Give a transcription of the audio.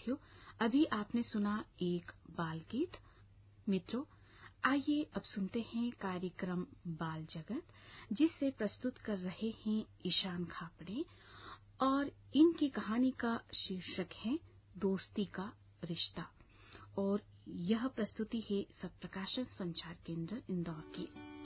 साथियों, अभी आपने सुना एक बाल गीत। मित्रों, आइए अब सुनते हैं कार्यक्रम बाल जगत, जिसे प्रस्तुत कर रहे हैं ईशान खापड़े, और इनकी कहानी का शीर्षक है दोस्ती का रिश्ता, और यह प्रस्तुति है सत्प्रकाशन संचार केंद्र इंदौर की।